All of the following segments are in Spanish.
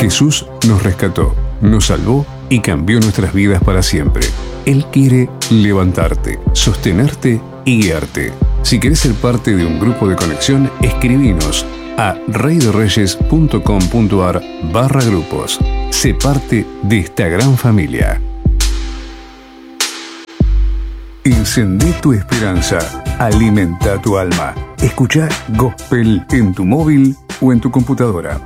Jesús nos rescató, nos salvó y cambió nuestras vidas para siempre. Él quiere levantarte, sostenerte y guiarte. Si querés ser parte de un grupo de conexión, escribinos a reyderreyes.com.ar/grupos. Sé parte de esta gran familia. Encendé tu esperanza, alimenta tu alma. Escucha Gospel en tu móvil o en tu computadora.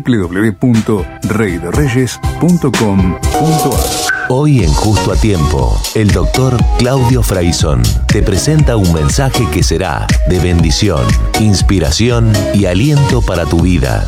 www.reyderreyes.com.ar. Hoy en Justo a Tiempo, el doctor Claudio Fraison te presenta un mensaje que será de bendición, inspiración y aliento para tu vida.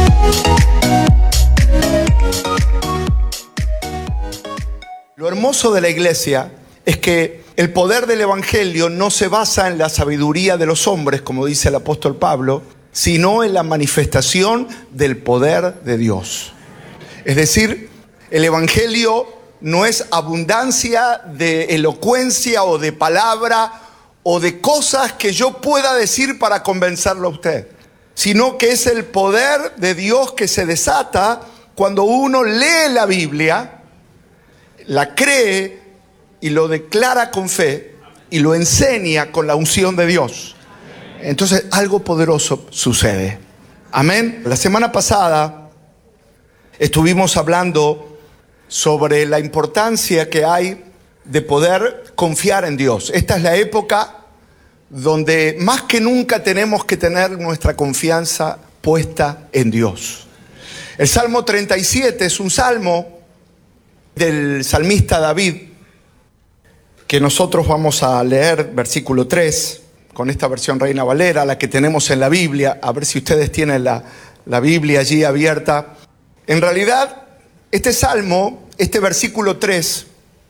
Lo hermoso de la iglesia es que el poder del evangelio no se basa en la sabiduría de los hombres, como dice el apóstol Pablo, sino en la manifestación del poder de Dios. Es decir, el evangelio no es abundancia de elocuencia o de palabra o de cosas que yo pueda decir para convencerlo a usted, sino que es el poder de Dios que se desata cuando uno lee la Biblia, la cree y lo declara con fe y lo enseña con la unción de Dios. Entonces algo poderoso sucede. Amén. La semana pasada estuvimos hablando sobre la importancia que hay de poder confiar en Dios. Esta es la época donde más que nunca tenemos que tener nuestra confianza puesta en Dios. El Salmo 37 es un salmo del salmista David, que nosotros vamos a leer, versículo 3, con esta versión Reina Valera, la que tenemos en la Biblia. A ver si ustedes tienen la Biblia allí abierta. En realidad, este salmo, este versículo 3,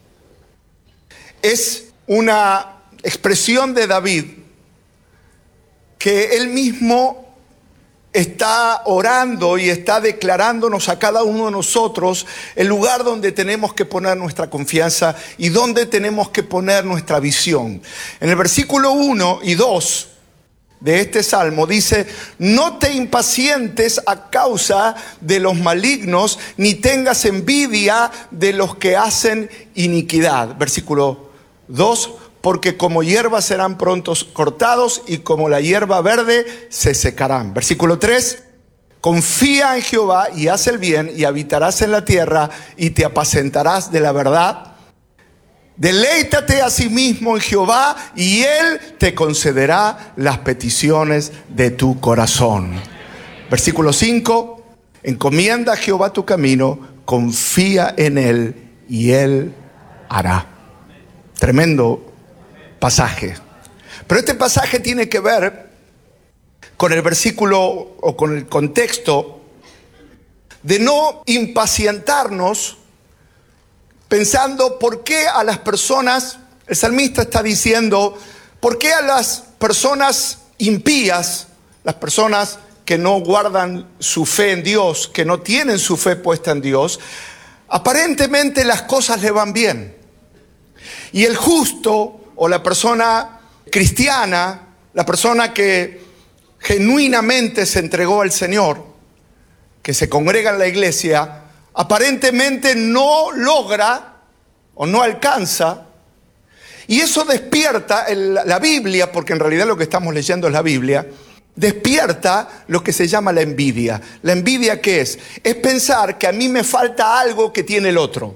es una expresión de David que él mismo está orando y está declarándonos a cada uno de nosotros el lugar donde tenemos que poner nuestra confianza y donde tenemos que poner nuestra visión. En el versículo 1 y 2 de este salmo dice: no te impacientes a causa de los malignos, ni tengas envidia de los que hacen iniquidad. Versículo 2: porque como hierba serán pronto cortados y como la hierba verde se secarán. Versículo 3: confía en Jehová y haz el bien y habitarás en la tierra y te apacentarás de la verdad. Deleítate a sí mismo en Jehová y Él te concederá las peticiones de tu corazón. Versículo 5: encomienda a Jehová tu camino, confía en Él y Él hará. Tremendo pasaje. Pero este pasaje tiene que ver con el versículo o con el contexto de no impacientarnos pensando por qué a las personas, el salmista está diciendo, por qué a las personas impías, las personas que no guardan su fe en Dios, que no tienen su fe puesta en Dios, aparentemente las cosas le van bien. Y el justo o la persona cristiana, la persona que genuinamente se entregó al Señor, que se congrega en la iglesia, aparentemente no logra o no alcanza. Y eso despierta, la Biblia, porque en realidad lo que estamos leyendo es la Biblia, despierta lo que se llama la envidia. ¿La envidia qué es? Es pensar que a mí me falta algo que tiene el otro.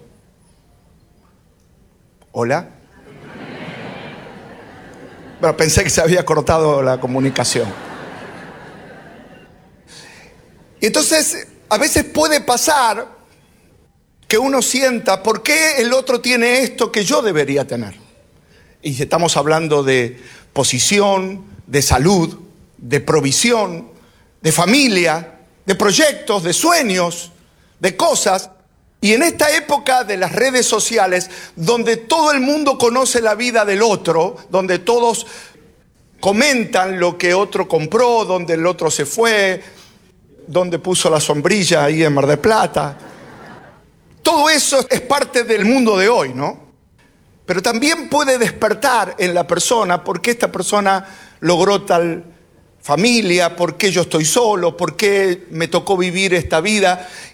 ¿Hola? Bueno, pensé que se había cortado la comunicación. Y entonces, a veces puede pasar que uno sienta, ¿por qué el otro tiene esto que yo debería tener? Y estamos hablando de posición, de salud, de provisión, de familia, de proyectos, de sueños, de cosas. Y en esta época de las redes sociales, donde todo el mundo conoce la vida del otro, donde todos comentan lo que otro compró, donde el otro se fue, donde puso la sombrilla ahí en Mar del Plata. Todo eso es parte del mundo de hoy, ¿no? Pero también puede despertar en la persona por qué esta persona logró tal familia, por qué yo estoy solo, por qué me tocó vivir esta vida.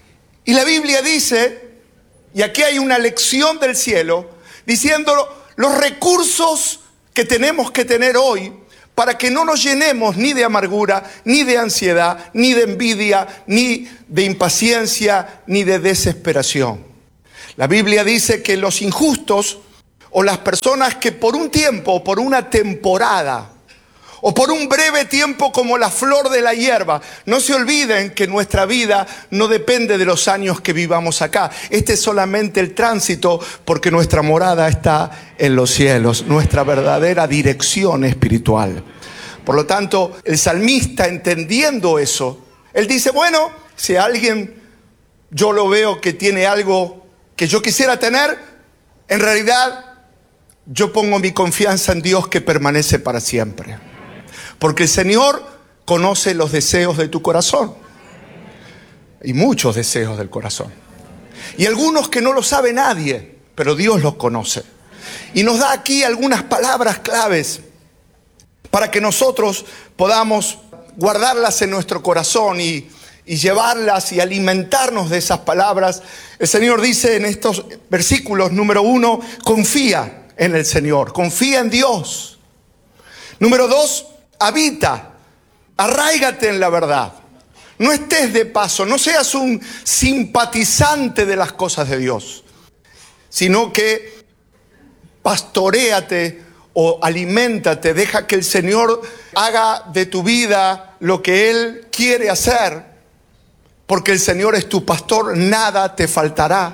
Y la Biblia dice, y aquí hay una lección del cielo, diciendo los recursos que tenemos que tener hoy para que no nos llenemos ni de amargura, ni de ansiedad, ni de envidia, ni de impaciencia, ni de desesperación. La Biblia dice que los injustos o las personas que por un tiempo, o por una temporada, o por un breve tiempo como la flor de la hierba, no se olviden que nuestra vida no depende de los años que vivamos acá. Este es solamente el tránsito, porque nuestra morada está en los cielos, nuestra verdadera dirección espiritual. Por lo tanto, el salmista, entendiendo eso, él dice, bueno, si alguien yo lo veo que tiene algo que yo quisiera tener, en realidad yo pongo mi confianza en Dios que permanece para siempre. Porque el Señor conoce los deseos de tu corazón. Y muchos deseos del corazón. Y algunos que no lo sabe nadie, pero Dios los conoce. Y nos da aquí algunas palabras claves para que nosotros podamos guardarlas en nuestro corazón y llevarlas y alimentarnos de esas palabras. El Señor dice en estos versículos, número 1, confía en el Señor, confía en Dios. Número 2, habita, arráigate en la verdad. No estés de paso, no seas un simpatizante de las cosas de Dios, sino que pastoréate o aliméntate, deja que el Señor haga de tu vida lo que Él quiere hacer, porque el Señor es tu pastor, nada te faltará.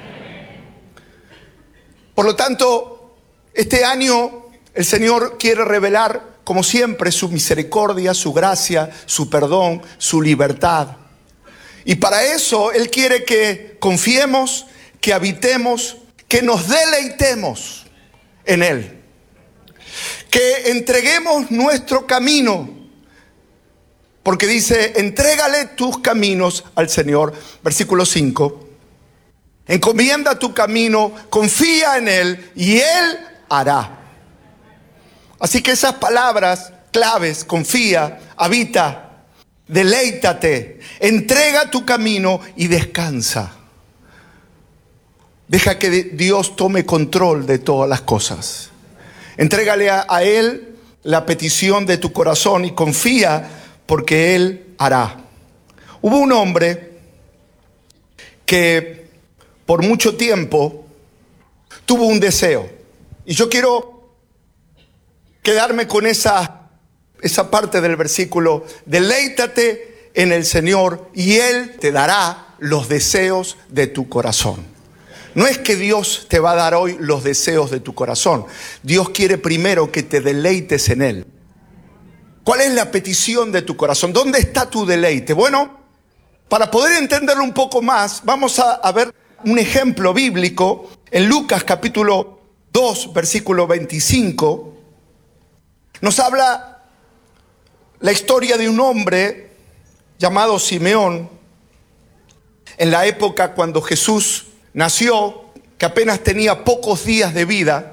Por lo tanto, este año el Señor quiere revelar, como siempre, su misericordia, su gracia, su perdón, su libertad. Y para eso Él quiere que confiemos, que habitemos, que nos deleitemos en Él. Que entreguemos nuestro camino. Porque dice, entrégale tus caminos al Señor. Versículo 5. Encomienda tu camino, confía en Él y Él hará. Así que esas palabras claves, confía, habita, deleítate, entrega tu camino y descansa. Deja que Dios tome control de todas las cosas. Entrégale a Él la petición de tu corazón y confía porque Él hará. Hubo un hombre que por mucho tiempo tuvo un deseo. Y yo quiero quedarme con esa parte del versículo. Deleítate en el Señor y Él te dará los deseos de tu corazón. No es que Dios te va a dar hoy los deseos de tu corazón. Dios quiere primero que te deleites en Él. ¿Cuál es la petición de tu corazón? ¿Dónde está tu deleite? Bueno, para poder entenderlo un poco más, vamos a ver un ejemplo bíblico en Lucas capítulo 2, versículo 25. Nos habla la historia de un hombre llamado Simeón, en la época cuando Jesús nació, que apenas tenía pocos días de vida.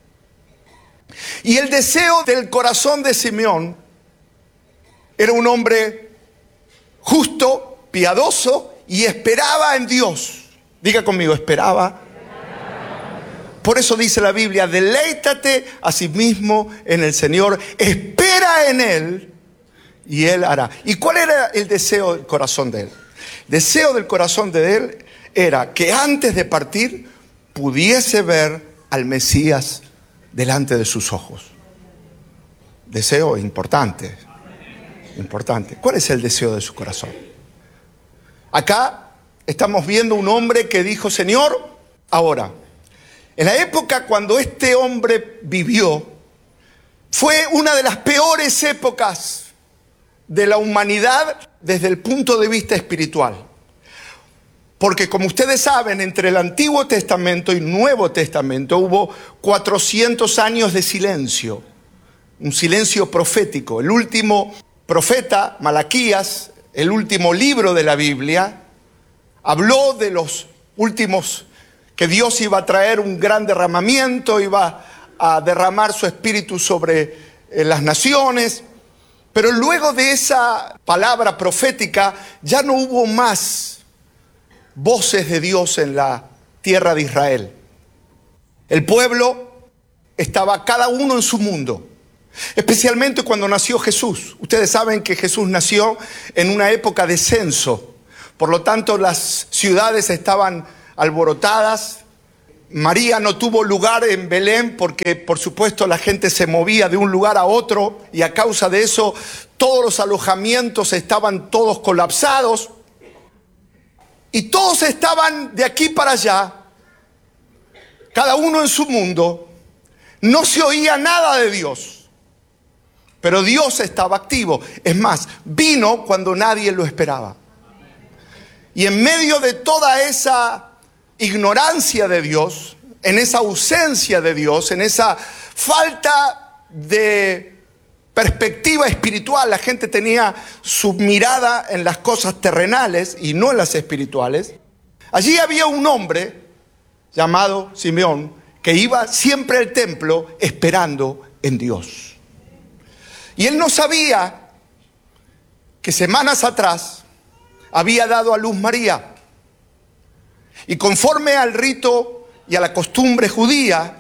Y el deseo del corazón de Simeón era un hombre justo, piadoso y esperaba en Dios. Diga conmigo, esperaba. Por eso dice la Biblia, deleítate a sí mismo en el Señor, espera en Él y Él hará. ¿Y cuál era el deseo del corazón de Él? El deseo del corazón de Él era que antes de partir pudiese ver al Mesías delante de sus ojos. Deseo importante, importante. ¿Cuál es el deseo de su corazón? Acá estamos viendo un hombre que dijo, Señor, ahora. En la época cuando este hombre vivió, fue una de las peores épocas de la humanidad desde el punto de vista espiritual. Porque como ustedes saben, entre el Antiguo Testamento y el Nuevo Testamento hubo 400 años de silencio, un silencio profético. El último profeta, Malaquías, el último libro de la Biblia, habló de los últimos, que Dios iba a traer un gran derramamiento, iba a derramar su espíritu sobre las naciones. Pero luego de esa palabra profética ya no hubo más voces de Dios en la tierra de Israel. El pueblo estaba cada uno en su mundo, especialmente cuando nació Jesús. Ustedes saben que Jesús nació en una época de censo, por lo tanto las ciudades estaban alborotadas. María no tuvo lugar en Belén porque, por supuesto, la gente se movía de un lugar a otro y a causa de eso todos los alojamientos estaban todos colapsados y todos estaban de aquí para allá, cada uno en su mundo. No se oía nada de Dios, pero Dios estaba activo. Es más, vino cuando nadie lo esperaba. Y en medio de toda esa ignorancia de Dios, en esa ausencia de Dios, en esa falta de perspectiva espiritual, la gente tenía su mirada en las cosas terrenales y no en las espirituales. Allí había un hombre llamado Simeón que iba siempre al templo esperando en Dios. Y él no sabía que semanas atrás había dado a luz María. Y conforme al rito y a la costumbre judía,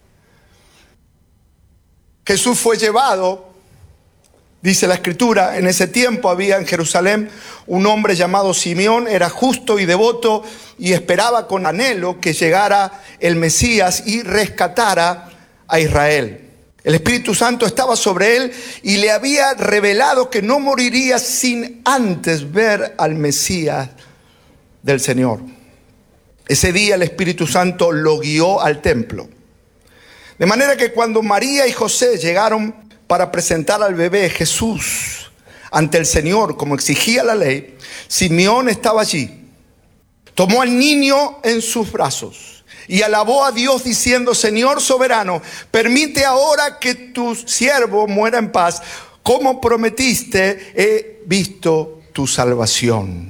Jesús fue llevado, dice la Escritura, en ese tiempo había en Jerusalén un hombre llamado Simeón, era justo y devoto y esperaba con anhelo que llegara el Mesías y rescatara a Israel. El Espíritu Santo estaba sobre él y le había revelado que no moriría sin antes ver al Mesías del Señor. Ese día el Espíritu Santo lo guió al templo. De manera que cuando María y José llegaron para presentar al bebé Jesús ante el Señor, como exigía la ley, Simeón estaba allí. Tomó al niño en sus brazos y alabó a Dios diciendo: Señor soberano, permite ahora que tu siervo muera en paz. Como prometiste, he visto tu salvación.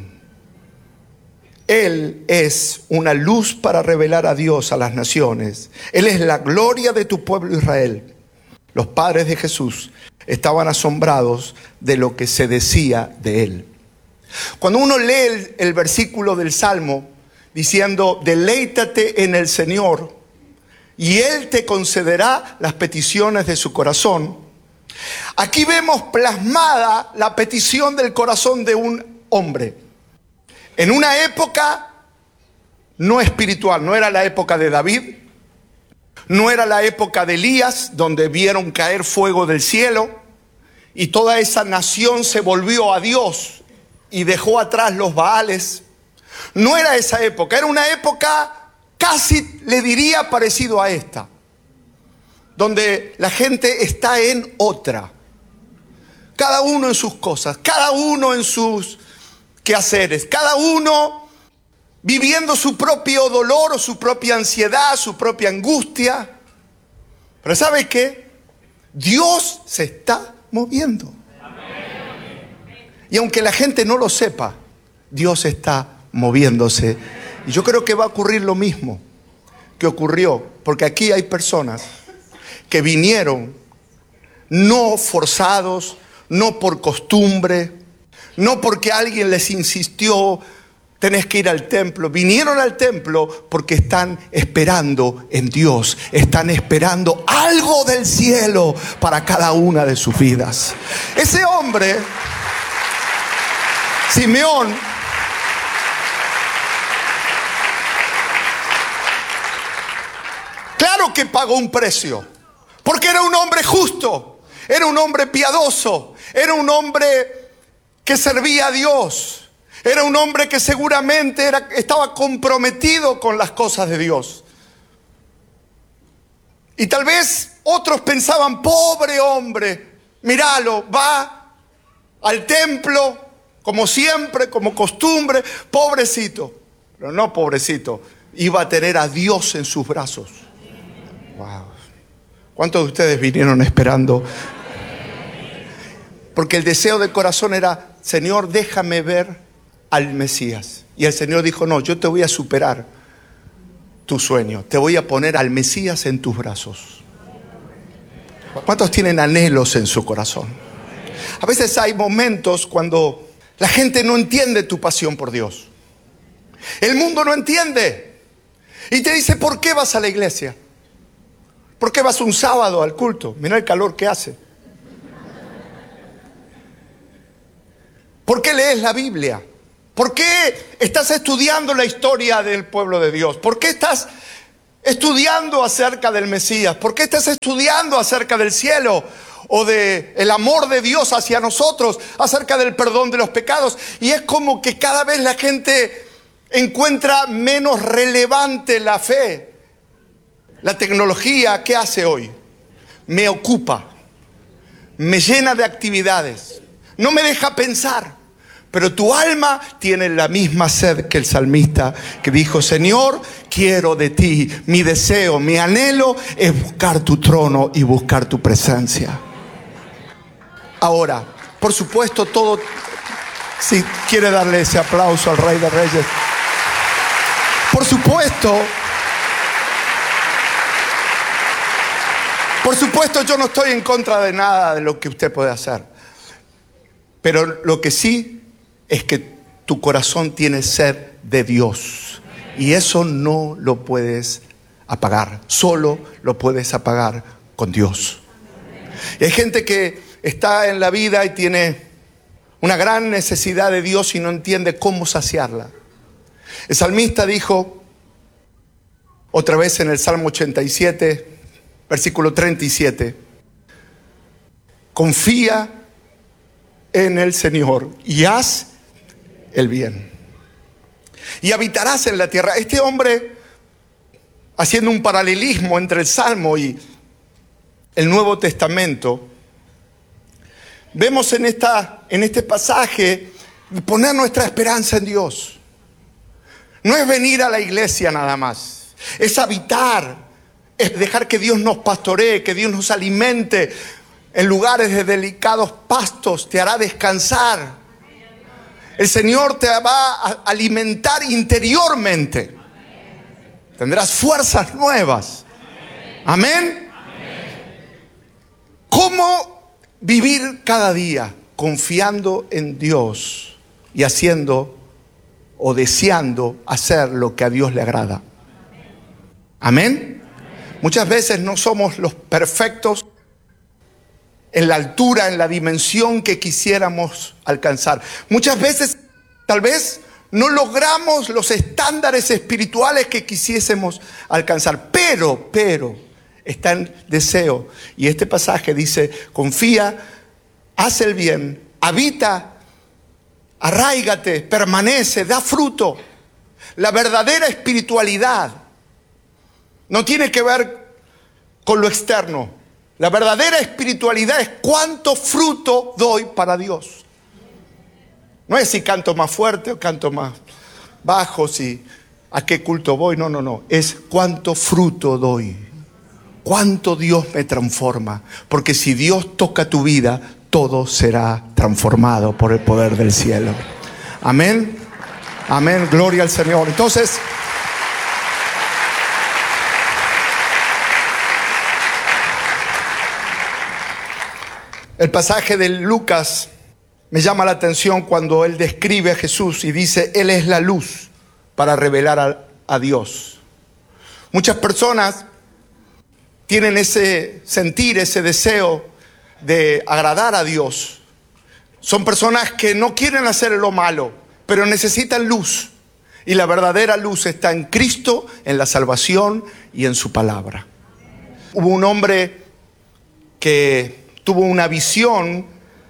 Él es una luz para revelar a Dios a las naciones. Él es la gloria de tu pueblo Israel. Los padres de Jesús estaban asombrados de lo que se decía de él. Cuando uno lee el versículo del Salmo diciendo: deleítate en el Señor y Él te concederá las peticiones de su corazón, aquí vemos plasmada la petición del corazón de un hombre. En una época no espiritual, no era la época de David, no era la época de Elías, donde vieron caer fuego del cielo y toda esa nación se volvió a Dios y dejó atrás los Baales. No era esa época, era una época casi, le diría, parecido a esta, donde la gente está en otra, cada uno en sus cosas, cada uno en sus quehaceres, cada uno viviendo su propio dolor o su propia ansiedad, su propia angustia. Pero ¿sabe qué? Dios se está moviendo. Y aunque la gente no lo sepa, Dios está moviéndose. Y yo creo que va a ocurrir lo mismo que ocurrió, porque aquí hay personas que vinieron no forzados, no por costumbre, no porque alguien les insistió, tenés que ir al templo. Vinieron al templo porque están esperando en Dios. Están esperando algo del cielo para cada una de sus vidas. Ese hombre, Simeón, claro que pagó un precio, porque era un hombre justo, era un hombre piadoso, era un hombre que servía a Dios. Era un hombre que seguramente estaba comprometido con las cosas de Dios. Y tal vez otros pensaban: pobre hombre, míralo, va al templo como siempre, como costumbre, pobrecito. Pero no pobrecito, iba a tener a Dios en sus brazos. Wow. ¿Cuántos de ustedes vinieron esperando? Porque el deseo del corazón era: Señor, déjame ver al Mesías. Y el Señor dijo: no, yo te voy a superar tu sueño. Te voy a poner al Mesías en tus brazos. ¿Cuántos tienen anhelos en su corazón? A veces hay momentos cuando la gente no entiende tu pasión por Dios. El mundo no entiende. Y te dice, ¿por qué vas a la iglesia? ¿Por qué vas un sábado al culto? Mira el calor que hace. ¿Por qué lees la Biblia? ¿Por qué estás estudiando la historia del pueblo de Dios? ¿Por qué estás estudiando acerca del Mesías? ¿Por qué estás estudiando acerca del cielo? O del amor de Dios hacia nosotros, acerca del perdón de los pecados. Y es como que cada vez la gente encuentra menos relevante la fe. La tecnología, ¿qué hace hoy? Me ocupa, me llena de actividades, no me deja pensar. Pero tu alma tiene la misma sed que el salmista, que dijo, Señor, quiero de ti, mi deseo, mi anhelo es buscar tu trono y buscar tu presencia. Ahora, por supuesto, todo, si quiere darle ese aplauso al Rey de Reyes. Por supuesto, yo no estoy en contra de nada de lo que usted puede hacer. Pero lo que sí es que tu corazón tiene sed de Dios. Y eso no lo puedes apagar. Solo lo puedes apagar con Dios. Y hay gente que está en la vida y tiene una gran necesidad de Dios y no entiende cómo saciarla. El salmista dijo, otra vez en el Salmo 87, versículo 37, confía en el Señor y haz el bien, y habitarás en la tierra. Este hombre, haciendo un paralelismo entre el Salmo y el Nuevo Testamento, vemos en este pasaje poner nuestra esperanza en Dios. No es venir a la iglesia nada más, es habitar, es dejar que Dios nos pastoree, que Dios nos alimente en lugares de delicados pastos, te hará descansar. El Señor te va a alimentar interiormente. Tendrás fuerzas nuevas. Amén. ¿Cómo vivir cada día confiando en Dios y haciendo o deseando hacer lo que a Dios le agrada? Amén. Muchas veces no somos los perfectos en la altura, en la dimensión que quisiéramos alcanzar. Muchas veces, tal vez, no logramos los estándares espirituales que quisiésemos alcanzar. Pero, está en deseo. Y este pasaje dice, confía, haz el bien, habita, arráigate, permanece, da fruto. La verdadera espiritualidad no tiene que ver con lo externo. La verdadera espiritualidad es cuánto fruto doy para Dios. No es si canto más fuerte o canto más bajo, si a qué culto voy. No. Es cuánto fruto doy. Cuánto Dios me transforma. Porque si Dios toca tu vida, todo será transformado por el poder del cielo. Amén. Amén. Gloria al Señor. Entonces, el pasaje de Lucas me llama la atención cuando él describe a Jesús y dice, Él es la luz para revelar a Dios. Muchas personas tienen ese sentir, ese deseo de agradar a Dios. Son personas que no quieren hacer lo malo, pero necesitan luz. Y la verdadera luz está en Cristo, en la salvación y en su palabra. Hubo un hombre que tuvo una visión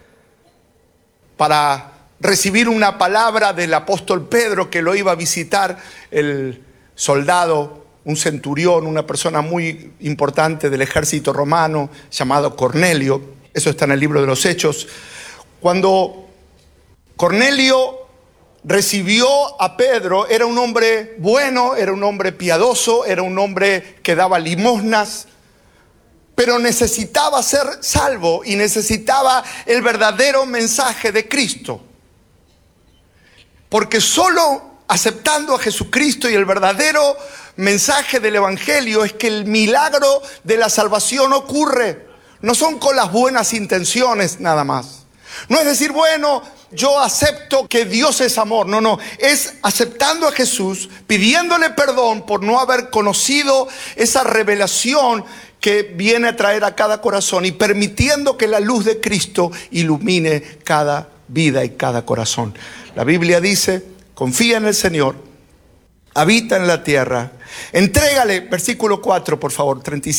para recibir una palabra del apóstol Pedro, que lo iba a visitar el soldado, un centurión, una persona muy importante del ejército romano llamado Cornelio. Eso está en el libro de los Hechos. Cuando Cornelio recibió a Pedro, era un hombre bueno, era un hombre piadoso, era un hombre que daba limosnas, pero necesitaba ser salvo y necesitaba el verdadero mensaje de Cristo. Porque solo aceptando a Jesucristo y el verdadero mensaje del Evangelio es que el milagro de la salvación ocurre. No son con las buenas intenciones nada más. No es decir, bueno, yo acepto que Dios es amor. No, es aceptando a Jesús, pidiéndole perdón por no haber conocido esa revelación que viene a traer a cada corazón y permitiendo que la luz de Cristo ilumine cada vida y cada corazón. La Biblia dice, confía en el Señor, habita en la tierra, entrégale, versículo 4, por favor,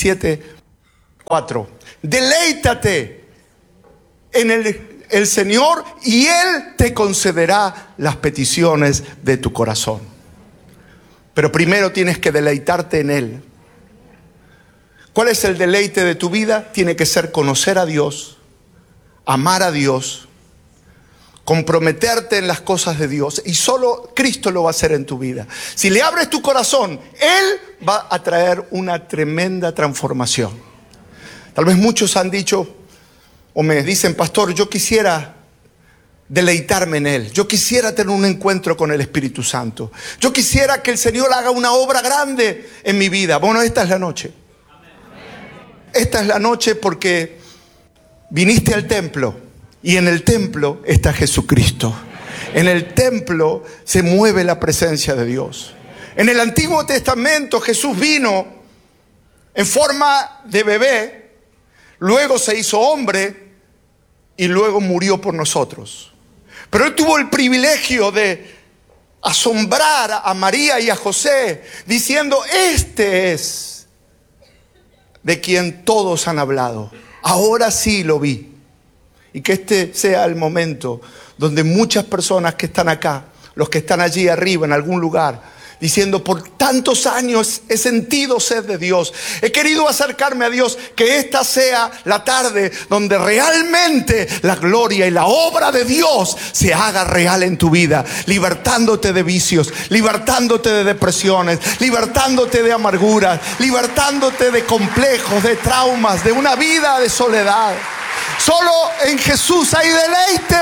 37:4. Deleítate en el Señor y Él te concederá las peticiones de tu corazón. Pero primero tienes que deleitarte en Él. ¿Cuál es el deleite de tu vida? Tiene que ser conocer a Dios, amar a Dios, comprometerte en las cosas de Dios. Y solo Cristo lo va a hacer en tu vida. Si le abres tu corazón, Él va a traer una tremenda transformación. Tal vez muchos han dicho o me dicen, pastor, yo quisiera deleitarme en Él. Yo quisiera tener un encuentro con el Espíritu Santo. Yo quisiera que el Señor haga una obra grande en mi vida. Bueno, esta es la noche. Esta es la noche porque viniste al templo y en el templo está Jesucristo. En el templo se mueve la presencia de Dios. En el Antiguo Testamento Jesús vino en forma de bebé, luego se hizo hombre y luego murió por nosotros. Pero Él tuvo el privilegio de asombrar a María y a José diciendo, este es de quien todos han hablado. Ahora sí lo vi. Y que este sea el momento donde muchas personas que están acá, los que están allí arriba en algún lugar, diciendo, por tantos años he sentido sed de Dios, he querido acercarme a Dios, que esta sea la tarde donde realmente la gloria y la obra de Dios se haga real en tu vida, libertándote de vicios, libertándote de depresiones, libertándote de amarguras, libertándote de complejos, de traumas, de una vida de soledad. Solo en Jesús hay deleite.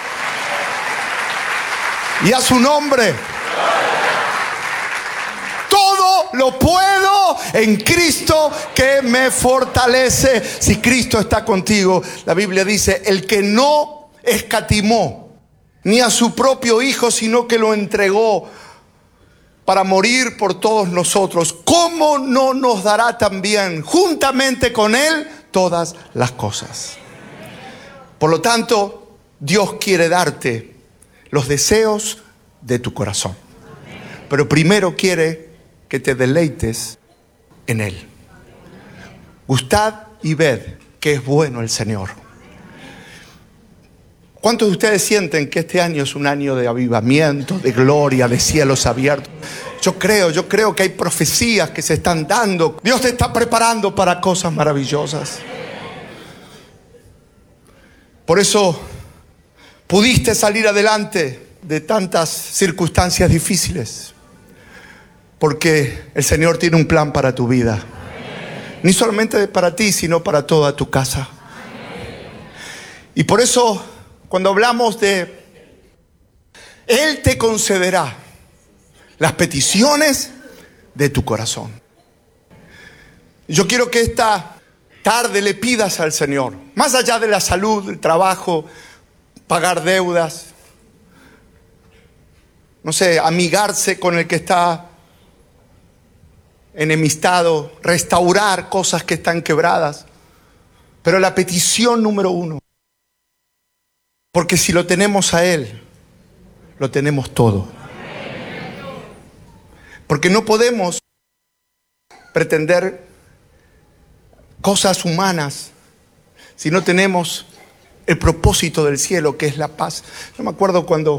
Y a su nombre. Todo lo puedo en Cristo que me fortalece. Si Cristo está contigo, la Biblia dice, el que no escatimó ni a su propio Hijo, sino que lo entregó para morir por todos nosotros, ¿cómo no nos dará también juntamente con Él todas las cosas? Por lo tanto, Dios quiere darte los deseos de tu corazón. Pero primero quiere que te deleites en Él. Gustad y ved que es bueno el Señor. ¿Cuántos de ustedes sienten que este año es un año de avivamiento, de gloria, de cielos abiertos? Yo creo que hay profecías que se están dando. Dios te está preparando para cosas maravillosas. Por eso pudiste salir adelante de tantas circunstancias difíciles. Porque el Señor tiene un plan para tu vida. Ni solamente para ti, sino para toda tu casa. Y por eso, cuando hablamos de Él te concederá las peticiones de tu corazón. Yo quiero que esta tarde le pidas al Señor, más allá de la salud, el trabajo, pagar deudas, no sé, amigarse con el que está enemistado, restaurar cosas que están quebradas. Pero la petición número 1, porque si lo tenemos a Él, lo tenemos todo. Porque no podemos pretender cosas humanas si no tenemos el propósito del cielo, que es la paz. Yo me acuerdo cuando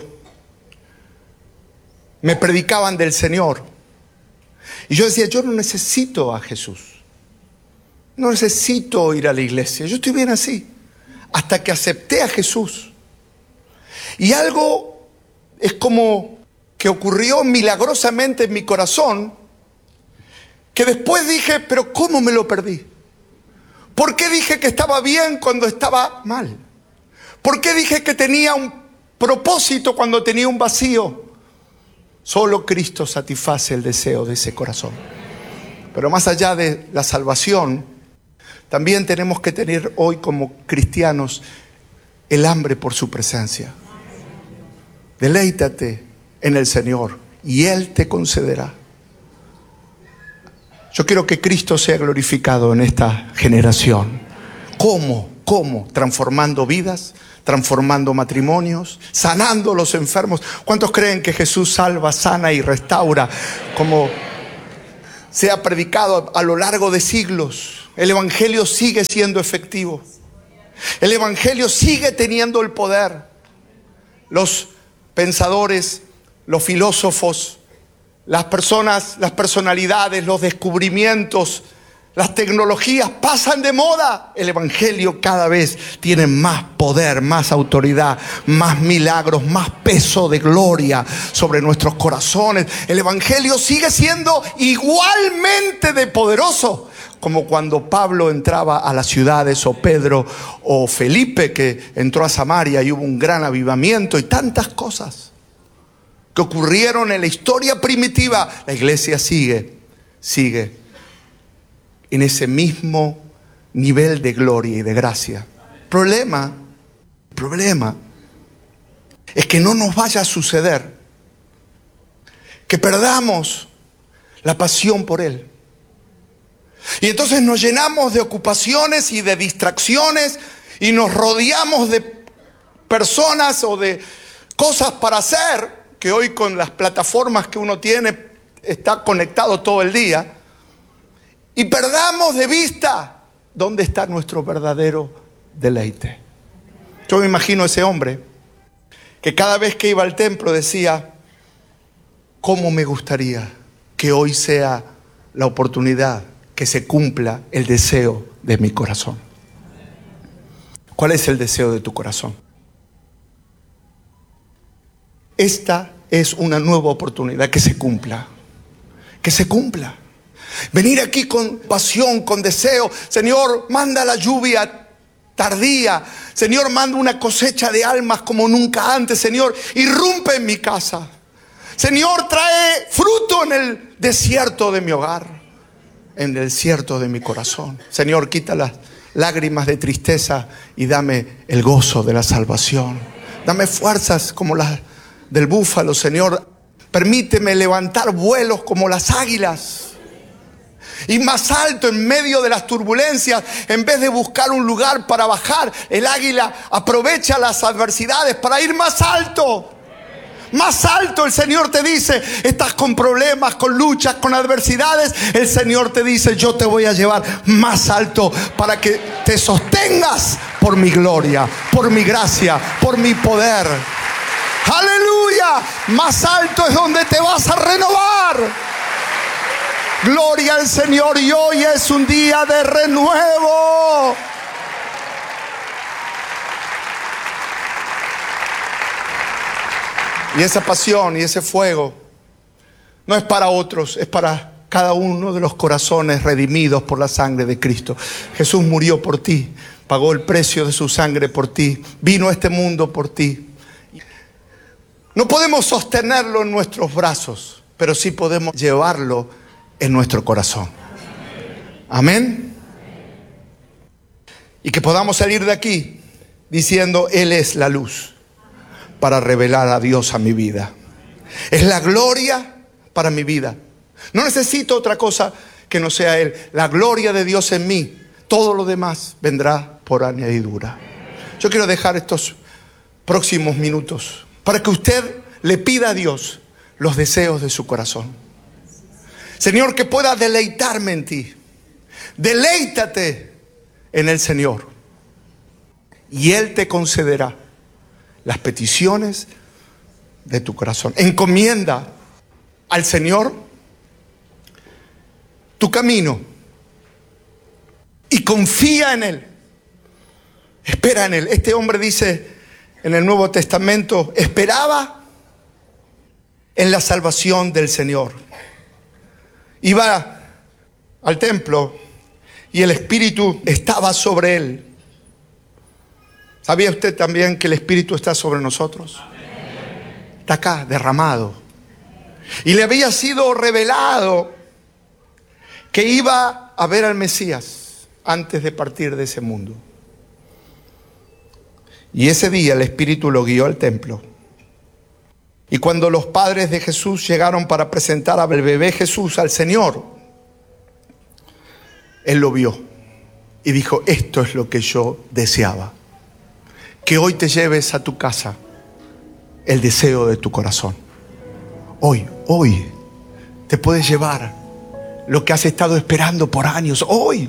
me predicaban del Señor y yo decía, yo no necesito a Jesús, no necesito ir a la iglesia, yo estoy bien así, hasta que acepté a Jesús. Y algo es como que ocurrió milagrosamente en mi corazón, que después dije, pero ¿cómo me lo perdí? ¿Por qué dije que estaba bien cuando estaba mal? ¿Por qué dije que tenía un propósito cuando tenía un vacío? Solo Cristo satisface el deseo de ese corazón. Pero más allá de la salvación, también tenemos que tener hoy como cristianos el hambre por su presencia. Deleítate en el Señor y Él te concederá. Yo quiero que Cristo sea glorificado en esta generación. ¿Cómo? ¿Cómo? Transformando vidas, transformando matrimonios, sanando a los enfermos. ¿Cuántos creen que Jesús salva, sana y restaura como se ha predicado a lo largo de siglos? El Evangelio sigue siendo efectivo. El Evangelio sigue teniendo el poder. Los pensadores, los filósofos, las personas, las personalidades, los descubrimientos, las tecnologías pasan de moda. El Evangelio cada vez tiene más poder, más autoridad, más milagros, más peso de gloria sobre nuestros corazones. El Evangelio sigue siendo igualmente de poderoso como cuando Pablo entraba a las ciudades, o Pedro o Felipe, que entró a Samaria y hubo un gran avivamiento y tantas cosas que ocurrieron en la historia primitiva. La iglesia sigue en ese mismo nivel de gloria y de gracia. El problema es que no nos vaya a suceder que perdamos la pasión por Él. Y entonces nos llenamos de ocupaciones y de distracciones y nos rodeamos de personas o de cosas para hacer, que hoy con las plataformas que uno tiene está conectado todo el día, y perdamos de vista dónde está nuestro verdadero deleite. Yo me imagino a ese hombre que cada vez que iba al templo decía: ¿cómo me gustaría que hoy sea la oportunidad que se cumpla el deseo de mi corazón? ¿Cuál es el deseo de tu corazón? Esta es una nueva oportunidad, que se cumpla. Que se cumpla. Venir aquí con pasión, con deseo. Señor, manda la lluvia tardía. Señor, manda una cosecha de almas como nunca antes. Señor, irrumpe en mi casa. Señor, trae fruto en el desierto de mi hogar, en el desierto de mi corazón. Señor, quita las lágrimas de tristeza y dame el gozo de la salvación. Dame fuerzas como las del búfalo, Señor. Permíteme levantar vuelos como las águilas. Y más alto en medio de las turbulencias, en vez de buscar un lugar para bajar, el águila aprovecha las adversidades para ir más alto. Más alto. El Señor te dice: estás con problemas, con luchas, con adversidades. El Señor te dice: yo te voy a llevar más alto para que te sostengas por mi gloria, por mi gracia, por mi poder. ¡Aleluya! Más alto es donde te vas a renovar. Gloria al Señor. Y hoy es un día de renuevo. Y esa pasión y ese fuego no es para otros, es para cada uno de los corazones redimidos por la sangre de Cristo. Jesús murió por ti, pagó el precio de su sangre por ti, vino a este mundo por ti. No podemos sostenerlo en nuestros brazos, pero sí podemos llevarlo en nuestro corazón. Amén. Y que podamos salir de aquí diciendo: Él es la luz para revelar a Dios a mi vida. Es la gloria para mi vida. No necesito otra cosa que no sea Él. La gloria de Dios en mí. Todo lo demás vendrá por añadidura. Yo quiero dejar estos próximos minutos para que usted le pida a Dios los deseos de su corazón. Señor, que pueda deleitarme en ti. Deleítate en el Señor y Él te concederá las peticiones de tu corazón. Encomienda al Señor tu camino y confía en Él. Espera en Él. Este hombre dice en el Nuevo Testamento: esperaba en la salvación del Señor. Iba al templo y el Espíritu estaba sobre él. ¿Sabía usted también que el Espíritu está sobre nosotros? Está acá, derramado. Y le había sido revelado que iba a ver al Mesías antes de partir de ese mundo. Y ese día el Espíritu lo guió al templo. Y cuando los padres de Jesús llegaron para presentar al bebé Jesús al Señor, Él lo vio y dijo: esto es lo que yo deseaba, que hoy te lleves a tu casa el deseo de tu corazón. Hoy te puedes llevar lo que has estado esperando por años. Hoy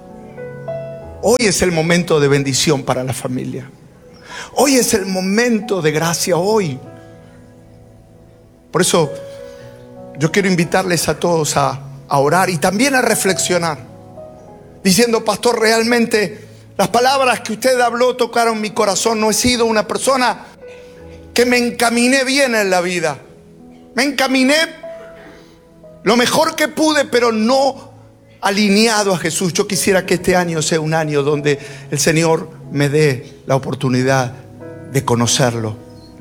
es el momento de bendición para la familia. Hoy es el momento de gracia, hoy. Por eso yo quiero invitarles a todos a orar y también a reflexionar, diciendo: pastor, realmente las palabras que usted habló tocaron mi corazón. No he sido una persona que me encaminé bien en la vida. Me encaminé lo mejor que pude, pero no alineado a Jesús. Yo quisiera que este año sea un año donde el Señor me dé la oportunidad de conocerlo,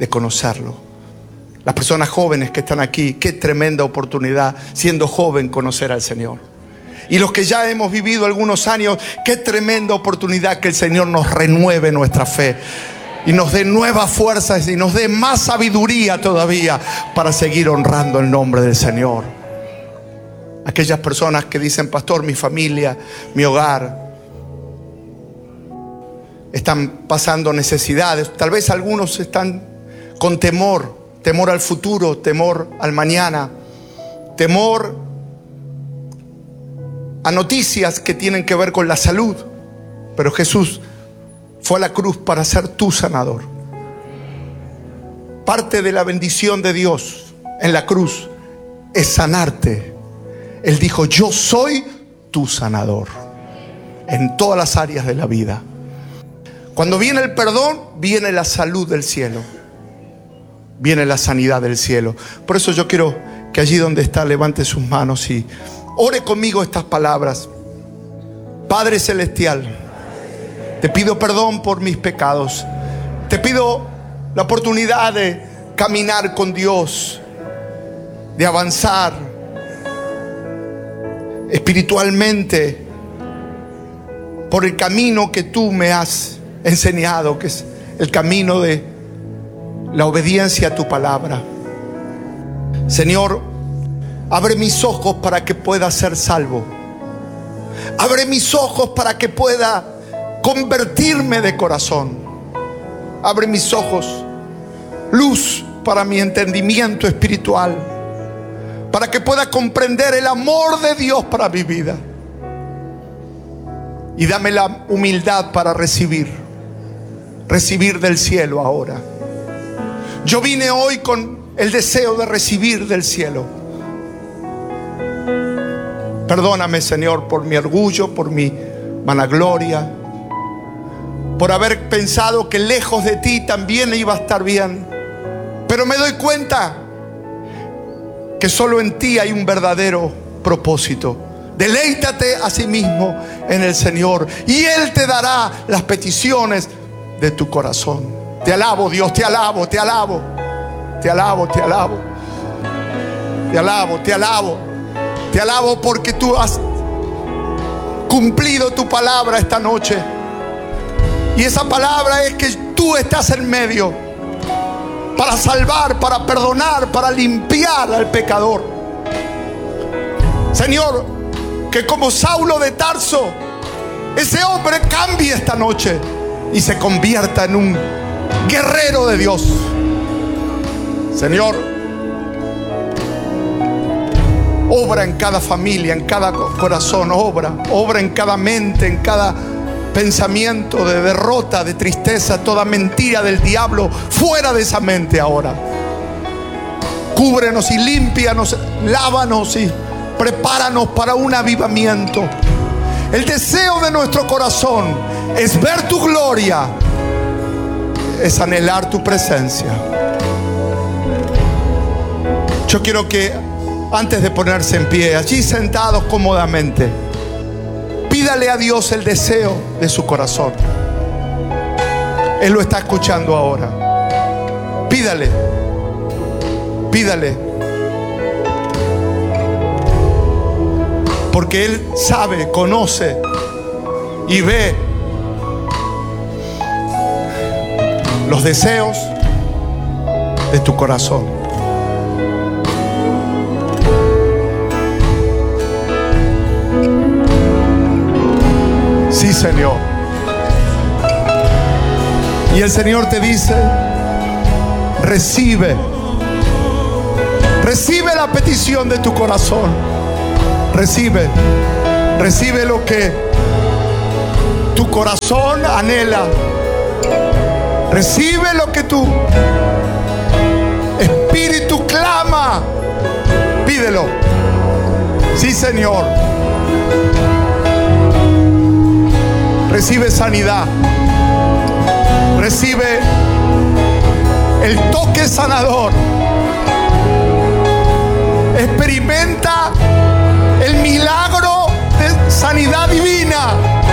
Las personas jóvenes que están aquí, qué tremenda oportunidad, siendo joven, conocer al Señor. Y los que ya hemos vivido algunos años, qué tremenda oportunidad que el Señor nos renueve nuestra fe y nos dé nuevas fuerzas y nos dé más sabiduría todavía para seguir honrando el nombre del Señor. Aquellas personas que dicen: pastor, mi familia, mi hogar están pasando necesidades. Tal vez algunos están con temor al futuro, temor al mañana, temor a noticias que tienen que ver con la salud. Pero Jesús fue a la cruz para ser tu sanador. Parte de la bendición de Dios en la cruz es sanarte. Él dijo: yo soy tu sanador en todas las áreas de la vida. Cuando viene el perdón, viene la salud del cielo, viene la sanidad del cielo. Por eso yo quiero que allí donde está levante sus manos y ore conmigo estas palabras. Padre celestial, te pido perdón por mis pecados. Te pido la oportunidad de caminar con Dios, de avanzar espiritualmente por el camino que tú me has enseñado, que es el camino de la obediencia a tu palabra. Señor, abre mis ojos para que pueda ser salvo. Abre mis ojos para que pueda convertirme de corazón. Abre mis ojos, luz para mi entendimiento espiritual, para que pueda comprender el amor de Dios para mi vida. Y dame la humildad para recibir del cielo ahora. Yo vine hoy con el deseo de recibir del cielo. Perdóname, Señor, por mi orgullo, por mi vanagloria, por haber pensado que lejos de ti también iba a estar bien. Pero me doy cuenta que solo en ti hay un verdadero propósito. Deleítate a sí mismo en el Señor y Él te dará las peticiones de tu corazón. Te alabo, Dios, te alabo, te alabo, te alabo, te alabo, te alabo, te alabo, te alabo porque tú has cumplido tu palabra esta noche. Y esa palabra es que tú estás en medio para salvar, para perdonar, para limpiar al pecador. Señor, que como Saulo de Tarso, ese hombre cambie esta noche y se convierta en un guerrero de Dios. Señor, obra en cada familia, en cada corazón, obra en cada mente, en cada pensamiento de derrota, de tristeza, toda mentira del diablo, fuera de esa mente ahora. Cúbrenos y límpianos, lávanos y prepáranos para un avivamiento. El deseo de nuestro corazón es ver tu gloria, es anhelar tu presencia. Yo quiero que antes de ponerse en pie, allí sentados cómodamente, pídale a Dios el deseo de su corazón. Él lo está escuchando ahora. Pídale, pídale. Porque Él sabe, conoce y ve los deseos de tu corazón. Señor. Y el Señor te dice: recibe. Recibe la petición de tu corazón. Recibe. Recibe lo que tu corazón anhela. Recibe lo que tu espíritu clama. Pídelo. Sí, Señor. Recibe sanidad. Recibe el toque sanador. Experimenta el milagro de sanidad divina.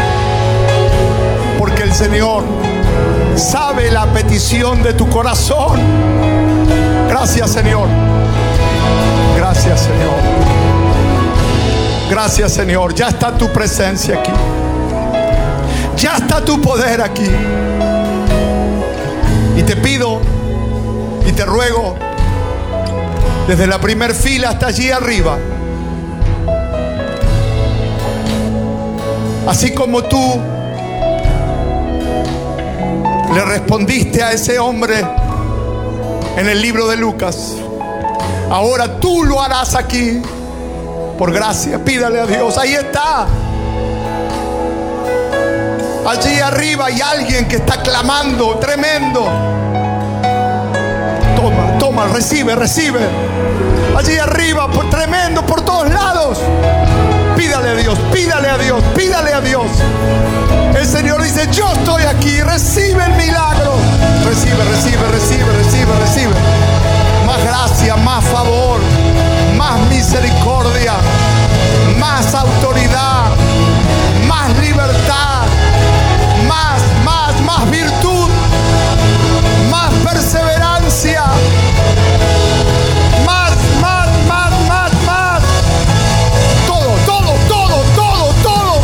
Porque el Señor sabe la petición de tu corazón. Gracias, Señor. Gracias, Señor. Gracias, Señor. Ya está tu presencia aquí. Ya está tu poder aquí. Y te pido y te ruego, desde la primer fila hasta allí arriba, así como tú le respondiste a ese hombre en el libro de Lucas, ahora tú lo harás aquí. Por gracia, pídale a Dios. Ahí está. Allí arriba hay alguien que está clamando, tremendo. Toma, toma, recibe, recibe. Allí arriba, tremendo, por todos lados. Pídale a Dios, pídale a Dios, pídale a Dios. El Señor dice: yo estoy aquí, recibe el milagro. Recibe, recibe, recibe, recibe, recibe. Más gracia, más favor, más misericordia, más autoridad, más libertad, más virtud, más perseverancia, más. Todo.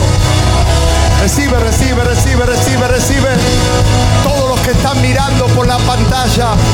Recibe. Todos los que están mirando por la pantalla,